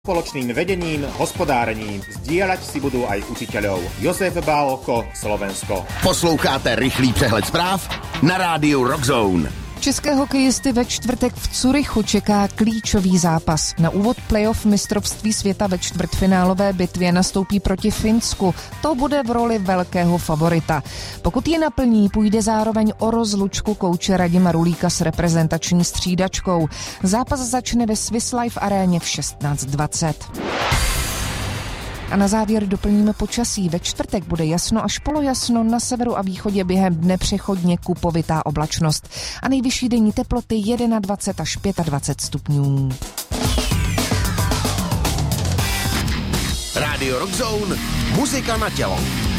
Spoločným vedením, hospodárením zdieľať si budú aj učiteľov. Josef Bálko, Slovensko. Posloucháte rychlý přehled zpráv na rádiu Rockzone. České hokejisty ve čtvrtek v Curychu čeká klíčový zápas. Na úvod playoff mistrovství světa ve čtvrtfinálové bitvě nastoupí proti Finsku. To bude v roli velkého favorita. Pokud ji naplní, půjde zároveň o rozlučku kouče Radima Rulíka s reprezentační střídačkou. Zápas začne ve Swiss Life aréně v 16:20. A na závěr doplníme počasí. Ve čtvrtek bude jasno až polojasno, na severu a východě během dne přechodně kupovitá oblačnost. A nejvyšší denní teploty 21 až 25 stupňů. Radio Rockzone, muzika na tělo.